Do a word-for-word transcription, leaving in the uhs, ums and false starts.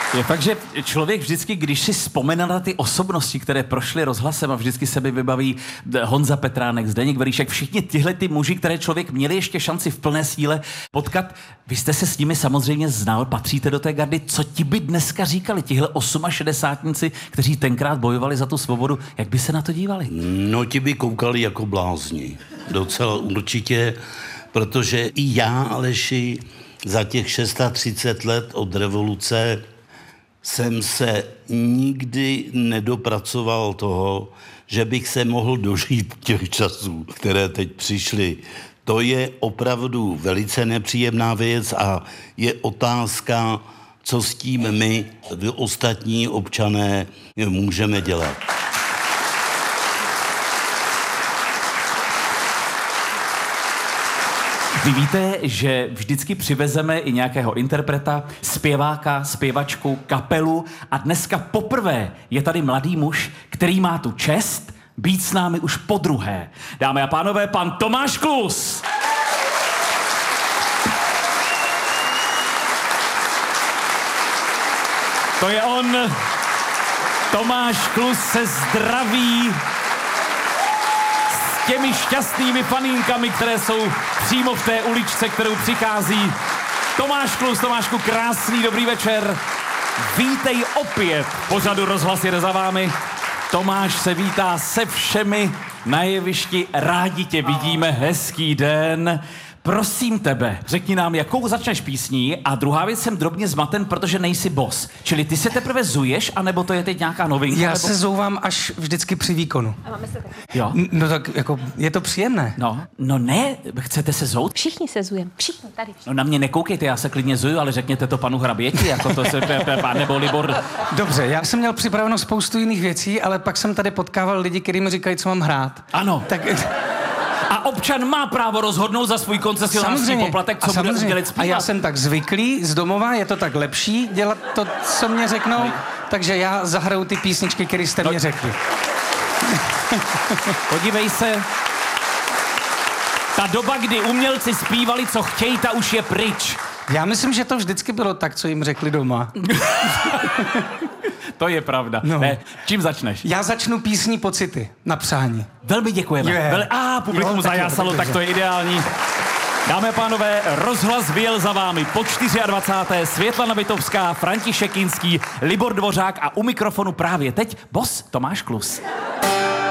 Je fakt, že člověk vždycky, když si vzpomene na ty osobnosti, které prošly rozhlasem a vždycky se mi vybaví Honza Petránek, Zdeněk Veríšek, všichni tyhle ty muži, které člověk měli ještě šanci v plné síle potkat. Vy jste se s nimi samozřejmě znal, patříte do té gardy. Co ti by dneska říkali, tihle osmašedesátníci, kteří tenkrát bojovali za tu svobodu, jak by se na to dívali? No, ti by koukali jako blázni. Docela určitě, protože i já, Aleši, za těch třicet šest let od revoluce jsem se nikdy nedopracoval toho, že bych se mohl dožít těch časů, které teď přišly. To je opravdu velice nepříjemná věc a je otázka, co s tím my, vy ostatní občané, můžeme dělat. Vy víte, že vždycky přivezeme i nějakého interpreta, zpěváka, zpěvačku, kapelu a dneska poprvé je tady mladý muž, který má tu čest být s námi už podruhé. Dámy a pánové, pan Tomáš Klus. To je on. Tomáš Klus se zdraví s těmi šťastnými fanínkami, které jsou přímo v té uličce, kterou přichází. Tomáš Klus, Tomášku, krásný dobrý večer. Vítej opět. Pořadu Rozhlas jede za vámi. Tomáš se vítá se všemi na jevišti. Rádi tě vidíme. Hezký den. Prosím tebe, řekni nám, jakou začneš písní, a druhá věc, jsem drobně zmaten, protože nejsi boss. Čili ty se teprve zuješ, anebo to je teď nějaká novinka? Já nebo... se zouvám až vždycky při výkonu. A máme se taky. Jo? No tak jako, je to příjemné. No, no ne, chcete se zout? Všichni se zujeme, všichni tady. No na mě nekoukejte, já se klidně zuju, ale řekněte to panu hraběti, jako to se pán nebo Libor. Dobře, já jsem měl připraveno spoustu jiných věcí, ale pak jsem tady potkával lidi, kteří mi říkají, co mám hrát. Ano. Tak... A občan má právo rozhodnout za svůj koncesionářský poplatek, co bude udělat zpívat. A já jsem tak zvyklý z domova, je to tak lepší dělat to, co mě řeknou, no. Takže já zahraju ty písničky, které jste no. mě řekli. Podívej se. Ta doba, kdy umělci zpívali, co chtějí, ta už je pryč. Já myslím, že to vždycky bylo tak, co jim řekli doma. To je pravda. No. Ne, čím začneš? Já začnu písní Pocity na přání. Velmi děkujeme. Yeah. Vel... A, publikum zajásalo, tak to je ideální. Dámy a pánové, Rozhlas vyjel za vámi po dvacáté čtvrté Světlana Vitovská, František Kinský, Libor Dvořák a u mikrofonu právě teď boss Tomáš Klus.